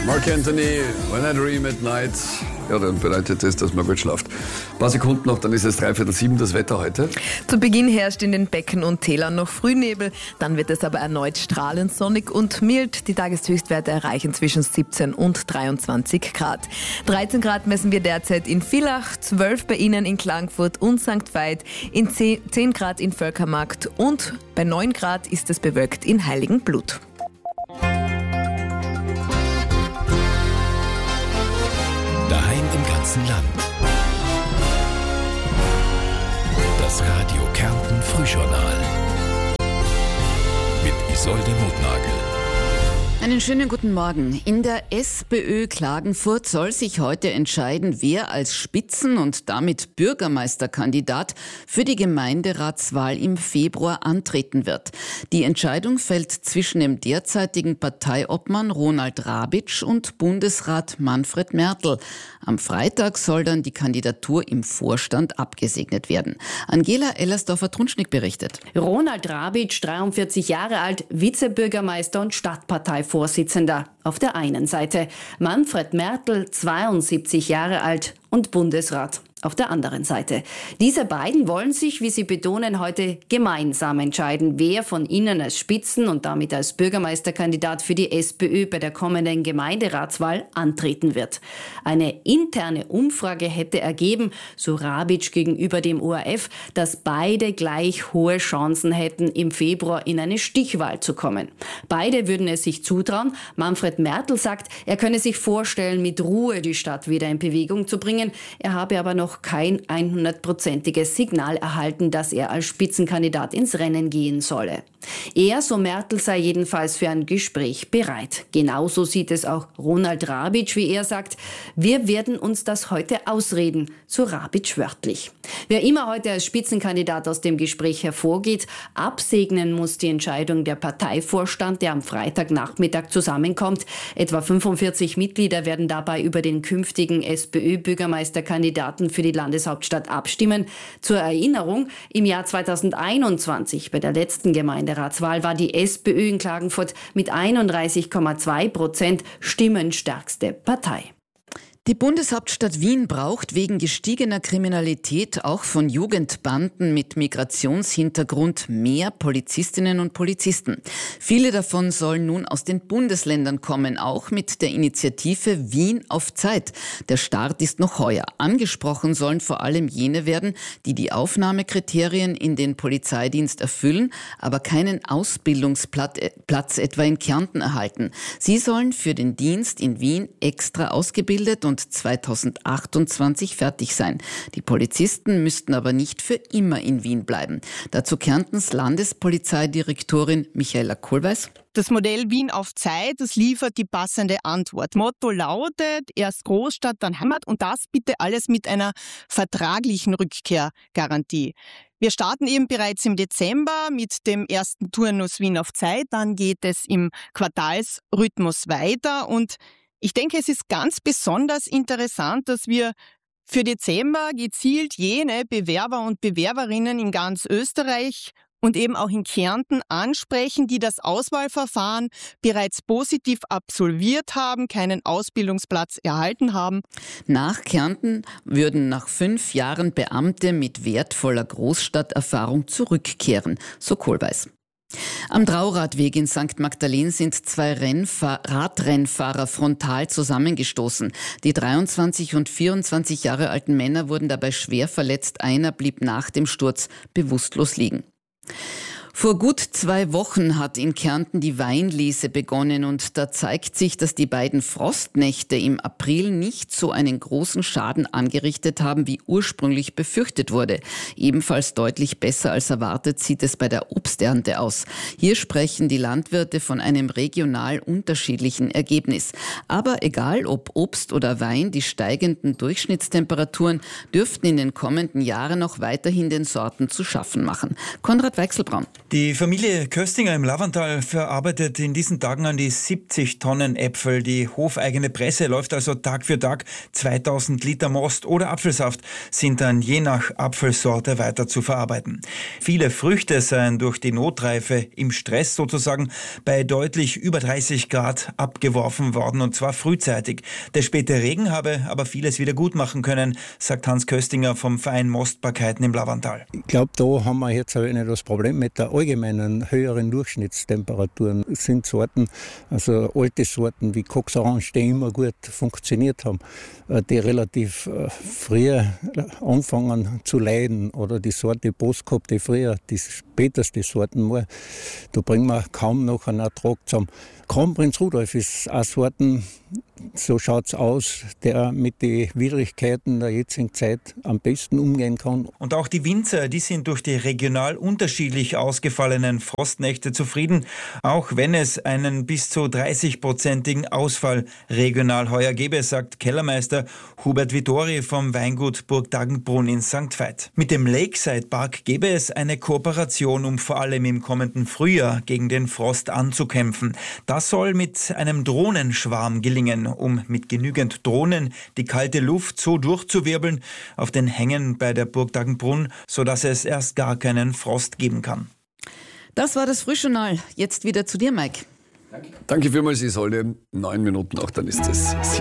Mark Anthony, When I Dream at Night. Ja, dann bedeutet das, dass man gut schlaft. Ein paar Sekunden noch, dann ist es 6:45 das Wetter heute. Zu Beginn herrscht in den Becken und Tälern noch Frühnebel, dann wird es aber erneut strahlend sonnig und mild. Die Tageshöchstwerte erreichen zwischen 17 und 23 Grad. 13 Grad messen wir derzeit in Villach, 12 bei Ihnen in Klagenfurt und St. Veit, 10 Grad in Völkermarkt und bei 9 Grad ist es bewölkt in Heiligenblut. Daheim im ganzen Land. Das Radio Kärnten Frühjournal. Mit Isolde Notnagel. Einen schönen guten Morgen. In der SPÖ Klagenfurt soll sich heute entscheiden, wer als Spitzen- und damit Bürgermeisterkandidat für die Gemeinderatswahl im Februar antreten wird. Die Entscheidung fällt zwischen dem derzeitigen Parteiobmann Ronald Rabitsch und Bundesrat Manfred Mertl. Am Freitag soll dann die Kandidatur im Vorstand abgesegnet werden. Angela Ellersdorfer-Trunschnick berichtet. Ronald Rabitsch, 43 Jahre alt, Vizebürgermeister und Stadtparteivorsitzender auf der einen Seite. Manfred Mertl, 72 Jahre alt und Bundesrat auf der anderen Seite. Diese beiden wollen sich, wie sie betonen, heute gemeinsam entscheiden, wer von ihnen als Spitzen- und damit als Bürgermeisterkandidat für die SPÖ bei der kommenden Gemeinderatswahl antreten wird. Eine interne Umfrage hätte ergeben, so Rabitsch gegenüber dem ORF, dass beide gleich hohe Chancen hätten, im Februar in eine Stichwahl zu kommen. Beide würden es sich zutrauen. Manfred Mertl sagt, er könne sich vorstellen, mit Ruhe die Stadt wieder in Bewegung zu bringen. Er habe aber noch kein 100%iges Signal erhalten, dass er als Spitzenkandidat ins Rennen gehen solle. Er, so Mertl, sei jedenfalls für ein Gespräch bereit. Genauso sieht es auch Ronald Rabitsch, wie er sagt. Wir werden uns das heute ausreden, so Rabitsch wörtlich. Wer immer heute als Spitzenkandidat aus dem Gespräch hervorgeht, absegnen muss die Entscheidung der Parteivorstand, der am Freitagnachmittag zusammenkommt. Etwa 45 Mitglieder werden dabei über den künftigen SPÖ-Bürgermeisterkandidaten für die Landeshauptstadt abstimmen. Zur Erinnerung, im Jahr 2021, bei der letzten Gemeinderatswahl, war die SPÖ in Klagenfurt mit 31,2% stimmenstärkste Partei. Die Bundeshauptstadt Wien braucht wegen gestiegener Kriminalität auch von Jugendbanden mit Migrationshintergrund mehr Polizistinnen und Polizisten. Viele davon sollen nun aus den Bundesländern kommen, auch mit der Initiative Wien auf Zeit. Der Start ist noch heuer. Angesprochen sollen vor allem jene werden, die die Aufnahmekriterien in den Polizeidienst erfüllen, aber keinen Ausbildungsplatz etwa in Kärnten erhalten. Sie sollen für den Dienst in Wien extra ausgebildet und 2028 fertig sein. Die Polizisten müssten aber nicht für immer in Wien bleiben. Dazu Kärntens Landespolizeidirektorin Michaela Kohlweis. Das Modell Wien auf Zeit, das liefert die passende Antwort. Motto lautet, erst Großstadt, dann Heimat und das bitte alles mit einer vertraglichen Rückkehrgarantie. Wir starten eben bereits im Dezember mit dem ersten Turnus Wien auf Zeit, dann geht es im Quartalsrhythmus weiter und ich denke, es ist ganz besonders interessant, dass wir für Dezember gezielt jene Bewerber und Bewerberinnen in ganz Österreich und eben auch in Kärnten ansprechen, die das Auswahlverfahren bereits positiv absolviert haben, keinen Ausbildungsplatz erhalten haben. Nach Kärnten würden nach 5 Jahren Beamte mit wertvoller Großstadterfahrung zurückkehren, so Kohlweis. Am Trauradweg in St. Magdalen sind 2 Radrennfahrer frontal zusammengestoßen. Die 23 und 24 Jahre alten Männer wurden dabei schwer verletzt. Einer blieb nach dem Sturz bewusstlos liegen. Vor gut 2 Wochen hat in Kärnten die Weinlese begonnen und da zeigt sich, dass die beiden Frostnächte im April nicht so einen großen Schaden angerichtet haben, wie ursprünglich befürchtet wurde. Ebenfalls deutlich besser als erwartet sieht es bei der Obsternte aus. Hier sprechen die Landwirte von einem regional unterschiedlichen Ergebnis. Aber egal ob Obst oder Wein, die steigenden Durchschnittstemperaturen dürften in den kommenden Jahren noch weiterhin den Sorten zu schaffen machen. Konrad Weichselbraun. Die Familie Köstinger im Lavanttal verarbeitet in diesen Tagen an die 70 Tonnen Äpfel. Die hofeigene Presse läuft also Tag für Tag. 2000 Liter Most oder Apfelsaft sind dann je nach Apfelsorte weiter zu verarbeiten. Viele Früchte seien durch die Notreife im Stress sozusagen bei deutlich über 30 Grad abgeworfen worden, und zwar frühzeitig. Der späte Regen habe aber vieles wieder gut machen können, sagt Hans Köstinger vom Verein Mostbarkeiten im Lavanttal. Ich glaube, da haben wir jetzt auch nicht das Problem mit der allgemeinen höheren Durchschnittstemperaturen. Es sind Sorten, also alte Sorten wie Cox Orange, die immer gut funktioniert haben, die relativ früh anfangen zu leiden. Oder die Sorte Boskop, die früher die späteste Sorten war, da bringen wir kaum noch einen Ertrag zusammen. Kronprinz Rudolf ist eine Sorten, so schaut es aus, der mit den Widrigkeiten der jetzigen Zeit am besten umgehen kann. Und auch die Winzer, die sind durch die regional unterschiedlich ausgefallenen Frostnächte zufrieden, auch wenn es einen bis zu 30-prozentigen Ausfall regional heuer gäbe, sagt Kellermeister Hubert Vittori vom Weingut Burg Dagenbrunn in St. Veit. Mit dem Lakeside Park gäbe es eine Kooperation, um vor allem im kommenden Frühjahr gegen den Frost anzukämpfen. Das soll mit einem Drohnenschwarm gelingen, um mit genügend Drohnen die kalte Luft so durchzuwirbeln auf den Hängen bei der Burg Dagenbrunn, sodass es erst gar keinen Frost geben kann. Das war das Frühjournal. Jetzt wieder zu dir, Mike. Danke vielmals, Isolde. 9 Minuten noch, dann ist es 7.